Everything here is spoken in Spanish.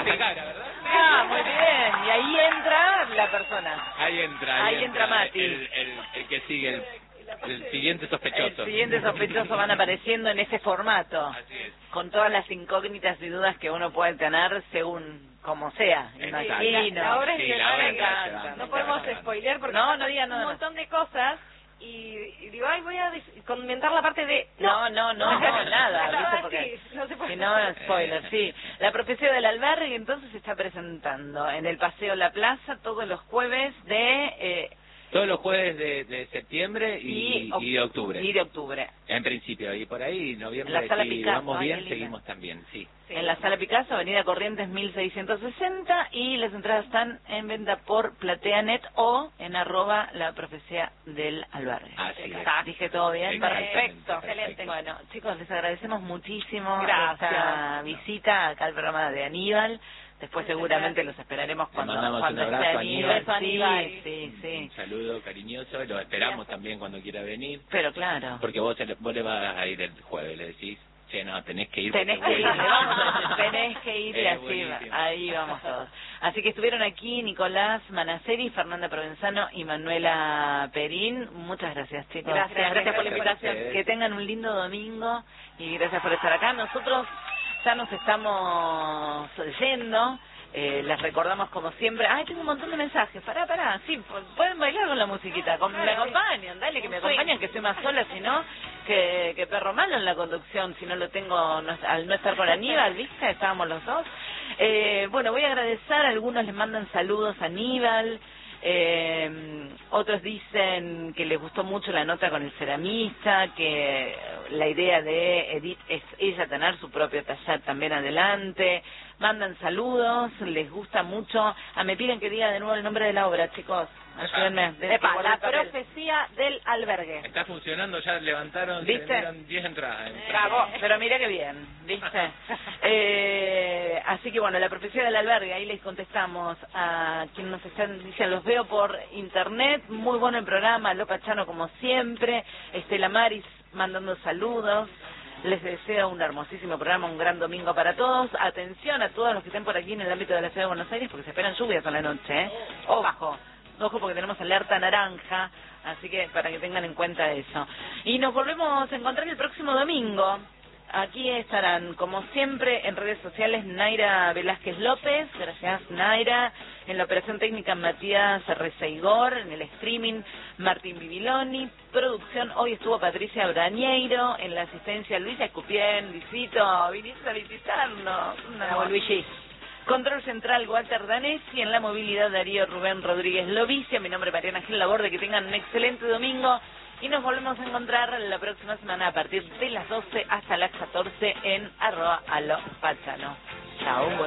la cara, ¿verdad? Ah, muy bien. Y ahí entra la persona. Ahí entra Mati. el que sigue, el siguiente sospechoso. El siguiente sospechoso van apareciendo en ese formato. Así es. Con todas las incógnitas y dudas que uno puede tener según como sea. Exacto. Imagino. La obra es Sí, que la obra me que va encanta. llevando, No podemos llevando. spoilear porque No diga nada. un montón de cosas y digo, ay, voy a comentar la parte de... No, nada, ¿viste? Ah, Porque sí, no se puede. si no, spoiler, sí. La profecía del albergue entonces se está presentando en el Paseo La Plaza todos los jueves de... Todos los jueves de septiembre y de octubre. Y de octubre. En principio, y por ahí, noviembre, En la Sala si Picasso, vamos ay, bien, qué linda. seguimos también, sí. Sí. En la Sala Picasso, Avenida Corrientes 1660, y las entradas están en venta por PlateaNet o en @la profecía del albergue. Así es. ¿Dije todo bien? Exactamente, Perfecto, perfecto. excelente. Bueno, chicos, les agradecemos muchísimo Gracias. esta visita acá al programa de Aníbal. Después seguramente los esperaremos Le cuando mandamos un esté abrazo a Aníbal. Beso a Aníbal. Sí. Un saludo cariñoso, lo esperamos también cuando quiera venir, Pero claro. porque vos le vas a ir el jueves, le decís, che, no, tenés que ir. Tenés porque que ir, bueno. le vamos a decir, tenés que ir y así, Buenísimo. ahí vamos todos. Así que estuvieron aquí Nicolás Manaceri, Fernanda Provenzano y Manuela Perín. Muchas gracias, chicos. Gracias por la invitación. ustedes. Que tengan un lindo domingo y gracias por estar acá. Nosotros ya nos estamos yendo. Les recordamos como siempre. Ay, tengo un montón de mensajes. Pará. Sí, pueden bailar con la musiquita. Me acompañan, dale, que me acompañan, que estoy más sola, si no, que perro malo en la conducción, si no lo tengo, al no estar con Aníbal, ¿viste? Estábamos los dos. Bueno, voy a agradecer, algunos les mandan saludos a Aníbal. Otros dicen que les gustó mucho la nota con el ceramista, que la idea de Edith es ella tener su propio taller también adelante. Mandan saludos, les gusta mucho. Me piden que diga de nuevo el nombre de la obra, chicos. Ayúdenme. Epa, la profecía del albergue. Está funcionando, ya levantaron, ¿Viste? se vendieron 10 entradas. Bravo, pero mira qué bien, ¿viste? Así que bueno, la profecía del albergue, ahí les contestamos a quienes nos están diciendo, los veo por internet, muy bueno el programa, Lopa Chano como siempre, Estela Maris mandando saludos. Les deseo un hermosísimo programa, un gran domingo para todos. Atención a todos los que estén por aquí en el ámbito de la ciudad de Buenos Aires, porque se esperan lluvias a la noche, ¿eh? Ojo porque tenemos alerta naranja, así que para que tengan en cuenta eso. Y nos volvemos a encontrar el próximo domingo. Aquí estarán, como siempre, en redes sociales Naira Velázquez López, gracias Naira, en la operación técnica Matías Reseigor, en el streaming Martín Bibiloni, producción hoy estuvo Patricia Brañeiro, en la asistencia Luisa Escupien, Luisito, viniste a visitarnos, Luigi. Control central Walter Danesi, en la movilidad Darío Rubén Rodríguez Lovicia, mi nombre es Mariana Gil Laborde, que tengan un excelente domingo y nos volvemos a encontrar la próxima semana a partir de las 12 hasta las 14 en @alopachano. Chao.